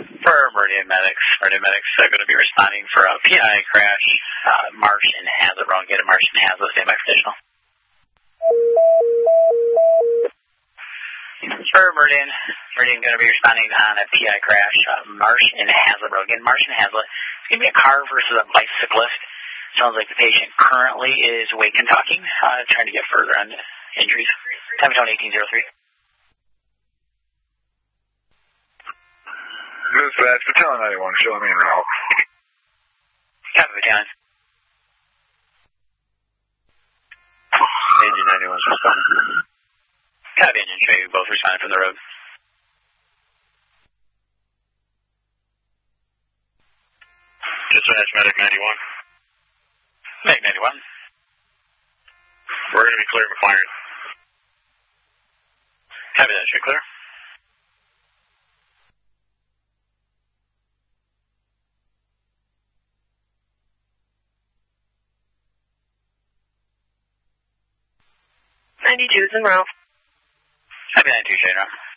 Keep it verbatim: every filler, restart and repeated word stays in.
For Meridian Medics, Meridian Medics are going to be responding for a P I crash, uh, Marsh and Hazlet. Wrong, get a Marsh and Hazlet. Stand by for additional. For Meridian, Meridian going to be responding on a P I crash, uh, Marsh and Hazlet Road. Again, Marsh and Hazlet. It's going to be a car versus a bicyclist. Sounds like the patient currently is awake and talking, uh, trying to get further on injuries. Time zone eighteen oh three. This is Battalion ninety-one, show me in route. Copy, Battalion. Engine ninety-one's responding. Copy, Engine Trey, both responding from the road. Dispatch, Medic ninety-one. Medic ninety-one. We're going to be clear for firing. Copy that, straight clear. ninety-two is in route. Copy ninety-two, straight route.